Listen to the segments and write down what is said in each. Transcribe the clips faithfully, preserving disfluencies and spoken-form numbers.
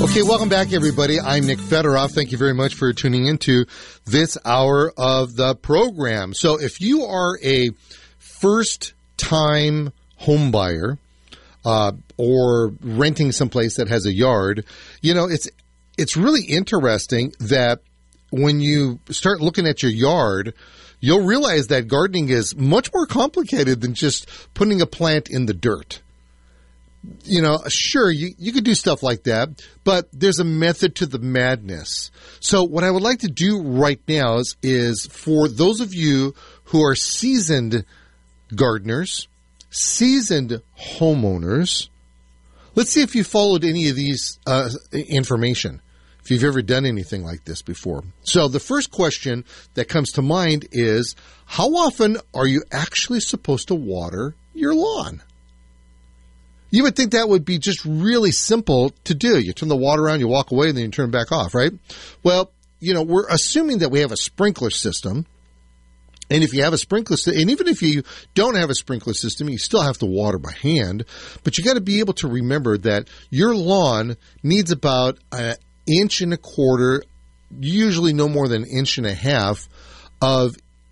Okay, welcome back, everybody. I'm Nick Federoff. Thank you very much for tuning into this hour of the program. So if you are a first-time home buyer uh, or renting someplace that has a yard, you know, it's it's really interesting that when you start looking at your yard, you'll realize that gardening is much more complicated than just putting a plant in the dirt. You know, sure, you, you could do stuff like that, but there's a method to the madness. So what I would like to do right now is, is for those of you who are seasoned gardeners, seasoned homeowners, let's see if you followed any of these uh, information, if you've ever done anything like this before. So the first question that comes to mind is, how often are you actually supposed to water your lawn? You would think that would be just really simple to do. You turn the water on, you walk away, and then you turn it back off, right? Well, you know, we're assuming that we have a sprinkler system. And if you have a sprinkler system, and even if you don't have a sprinkler system, you still have to water by hand. But you got to be able to remember that your lawn needs about an inch and a quarter, usually no more than an inch and a half, of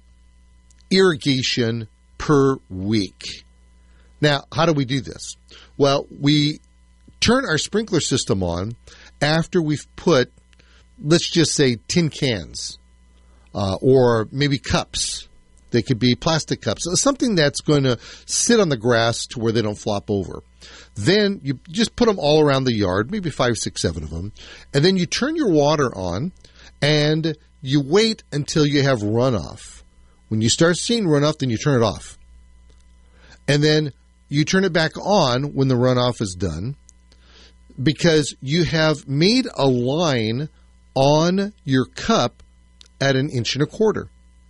irrigation per week. Now, how do we do this? Well, we turn our sprinkler system on after we've put, let's just say, tin cans uh, or maybe cups. They could be plastic cups, something that's going to sit on the grass to where they don't flop over. Then you just put them all around the yard, maybe five, six, seven of them, and then you turn your water on and you wait until you have runoff. When you start seeing runoff, then you turn it off. And then you turn it back on when the runoff is done because you have made a line on your cup at an inch and a quarter.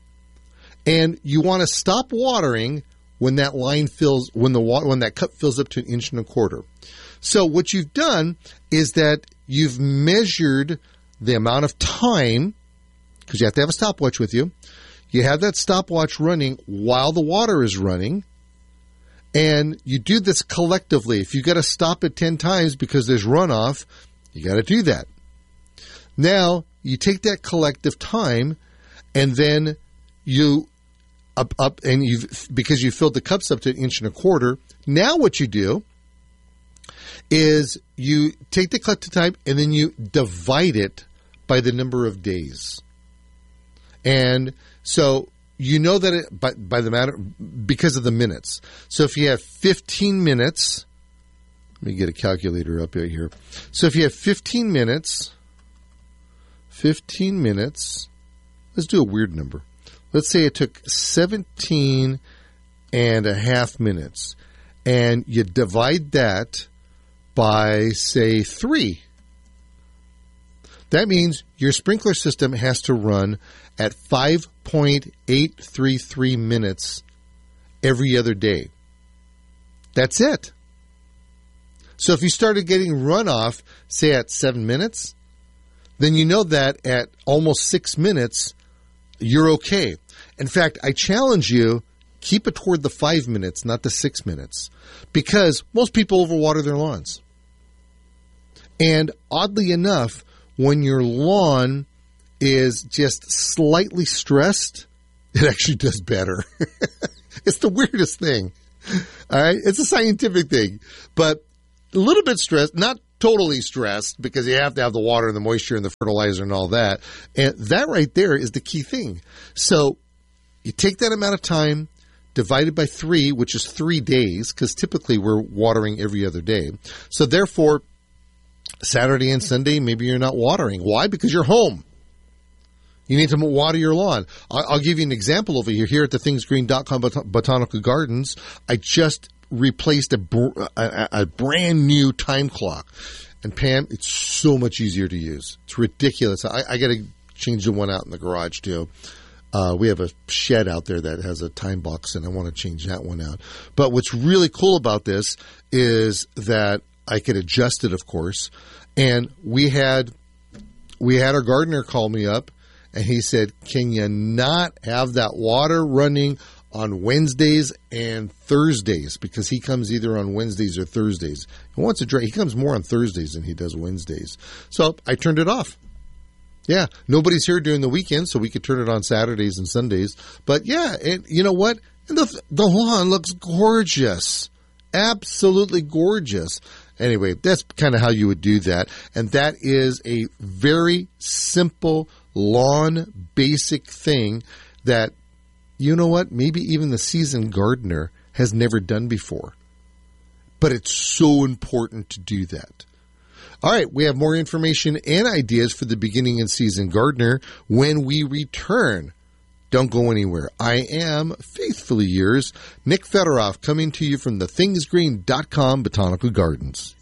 And you want to stop watering when that line fills, when the water, when that cup fills up to an inch and a quarter. So what you've done is that you've measured the amount of time, because you have to have a stopwatch with you. You have that stopwatch running while the water is running. And you do this collectively. If you got to stop it ten times because there's runoff, you got to do that. Now, you take that collective time, and then you up up and you because you filled the cups up to an inch and a quarter. Now, what you do is you take the collective time and then you divide it by the number of days. And so you know that it, by, by the matter, because of the minutes. So if you have fifteen minutes, let me get a calculator up right here. So if you have fifteen minutes, fifteen minutes, let's do a weird number. Let's say it took seventeen and a half minutes, and you divide that by, say, three. That means your sprinkler system has to run at five point eight three three minutes every other day. That's it. So if you started getting runoff, say at seven minutes, then you know that at almost six minutes, you're okay. In fact, I challenge you, keep it toward the five minutes, not the six minutes, because most people overwater their lawns. And oddly enough, when your lawn is just slightly stressed, it actually does better. It's the weirdest thing. All right? It's a scientific thing. But a little bit stressed, not totally stressed, because you have to have the water and the moisture and the fertilizer and all that. And that right there is the key thing. So you take that amount of time, divided by three, which is three days, because typically we're watering every other day. So therefore, Saturday and Sunday, maybe you're not watering. Why? Because you're home. You need to water your lawn. I'll give you an example over here. Here at the things green dot com Bot- Botanical Gardens, I just replaced a, br- a, a brand new time clock. And Pam, it's so much easier to use. It's ridiculous. I, I got to change the one out in the garage too. Uh, we have a shed out there that has a time box, and I want to change that one out. But what's really cool about this is that I could adjust it, of course. And we had we had our gardener call me up, and he said, "Can you not have that water running on Wednesdays and Thursdays because he comes either on Wednesdays or Thursdays. He wants to dry. He comes more on Thursdays than he does Wednesdays. So I turned it off. Yeah, nobody's here during the weekend, so we could turn it on Saturdays and Sundays. But yeah, it, you know what? The, the lawn looks gorgeous. Absolutely gorgeous. Anyway, that's kind of how you would do that. And that is a very simple lawn basic thing that, you know what, maybe even the seasoned gardener has never done before. But it's so important to do that. All right, we have more information and ideas for the beginning and season gardener when we return. Don't go anywhere. I am faithfully yours, Nick Federoff, coming to you from the things green dot com Botanical Gardens.